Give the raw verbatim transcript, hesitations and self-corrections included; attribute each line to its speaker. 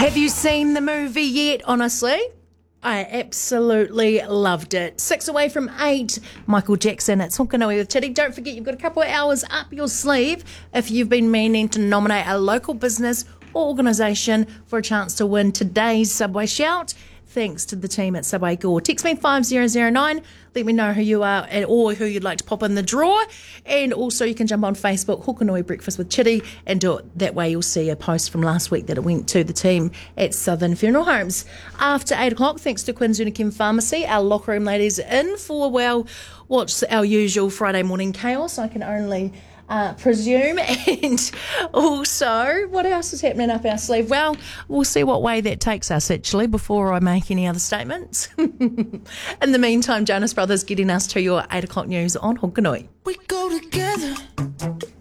Speaker 1: Have you seen the movie yet, honestly? I absolutely loved it. Six away from eight, Michael Jackson. It's Hokanui with Chitty. Don't forget, you've got a couple of hours up your sleeve if you've been meaning to nominate a local business or organisation for a chance to win today's Subway Shout. Thanks to the team at Subway Gore. Text me five zero zero nine. Let me know who you are and or who you'd like to pop in the draw. And also you can jump on Facebook, Hokanui Breakfast with Chitty, and do it that way. You'll see a post from last week that it went to the team at Southern Funeral Homes. After eight o'clock, thanks to Quinn Zunikim Pharmacy, our locker room ladies in for, well, what's our usual Friday morning chaos, I can only Uh, presume. And also, what else is happening up our sleeve? Well, we'll see what way that takes us, actually, before I make any other statements. In the meantime, Jonas Brothers getting us to your eight o'clock news on Hokanui.
Speaker 2: We go together.